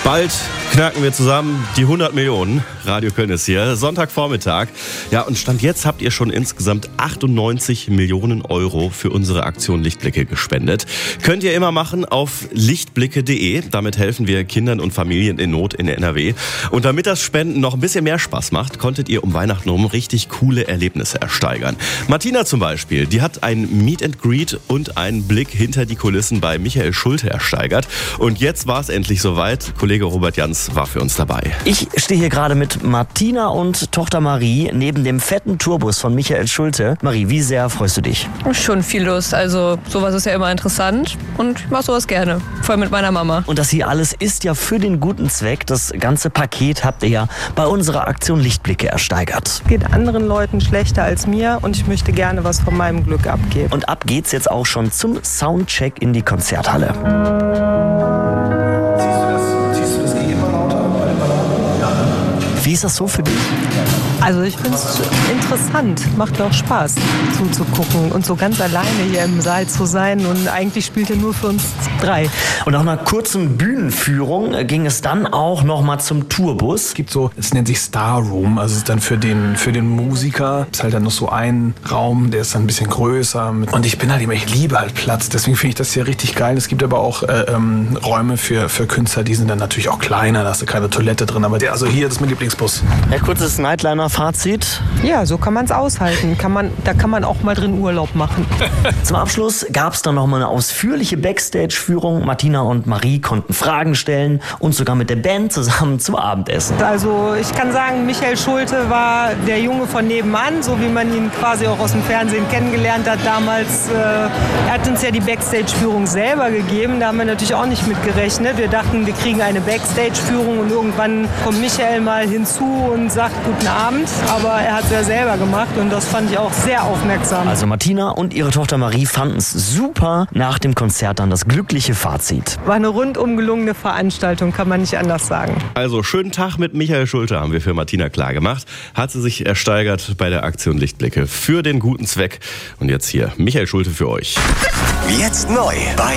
Bald knacken wir zusammen die 100 Millionen. Radio Köln ist hier, Sonntagvormittag. Ja, und Stand jetzt habt ihr schon insgesamt 98 Millionen Euro für unsere Aktion Lichtblicke gespendet. Könnt ihr immer machen auf lichtblicke.de. Damit helfen wir Kindern und Familien in Not in NRW. Und damit das Spenden noch ein bisschen mehr Spaß macht, konntet ihr um Weihnachten rum richtig coole Erlebnisse ersteigern. Martina zum Beispiel, die hat ein Meet and Greet und einen Blick hinter die Kulissen bei Michael Schulte ersteigert. Und jetzt war es endlich soweit. Kollege Robert Jans war für uns dabei. Ich stehe hier gerade mit Martina und Tochter Marie neben dem fetten Tourbus von Michael Schulte. Marie, wie sehr freust du dich? Schon viel Lust. Also sowas ist ja immer interessant und ich mache sowas gerne. Vor allem mit meiner Mama. Und das hier alles ist ja für den guten Zweck. Das ganze Paket habt ihr ja bei unserer Aktion Lichtblicke ersteigert. Geht anderen Leuten schlechter als mir und ich möchte gerne was von meinem Glück abgeben. Und ab geht's jetzt auch schon zum Soundcheck in die Konzerthalle. Wie ist das so für dich? Also ich finde es interessant, macht mir auch Spaß zuzugucken und so ganz alleine hier im Saal zu sein und eigentlich spielt er nur für uns drei. Und nach einer kurzen Bühnenführung ging es dann auch noch mal zum Tourbus. Es gibt so, es nennt sich Star Room, also es ist dann für den Musiker, ist halt dann noch so ein Raum, der ist dann ein bisschen größer und ich bin halt immer, ich liebe halt Platz, deswegen finde ich das hier richtig geil. Es gibt aber auch Räume für Künstler, die sind dann natürlich auch kleiner, da hast du keine Toilette drin, aber also hier, das ist mein Lieblingsbus. Ja, kurzes Nightliner-Fazit. Ja, so kann man es aushalten. Da kann man auch mal drin Urlaub machen. Zum Abschluss gab es dann noch mal eine ausführliche Backstage-Führung. Martina und Marie konnten Fragen stellen und sogar mit der Band zusammen zum Abendessen. Also ich kann sagen, Michael Schulte war der Junge von nebenan, so wie man ihn quasi auch aus dem Fernsehen kennengelernt hat damals. Er hat uns ja die Backstage-Führung selber gegeben, da haben wir natürlich auch nicht mit gerechnet. Wir dachten, wir kriegen eine Backstage-Führung und irgendwann kommt Michael mal hinzu und sagt guten Abend. Aber er hat es ja selber gemacht und das fand ich auch sehr aufmerksam. Also Martina und ihre Tochter Marie fanden es super. Nach dem Konzert dann das glückliche Fazit. War eine rundum gelungene Veranstaltung, kann man nicht anders sagen. Also schönen Tag mit Michael Schulte haben wir für Martina klar gemacht. Hat sie sich ersteigert bei der Aktion Lichtblicke für den guten Zweck. Und jetzt hier Michael Schulte für euch. Jetzt neu bei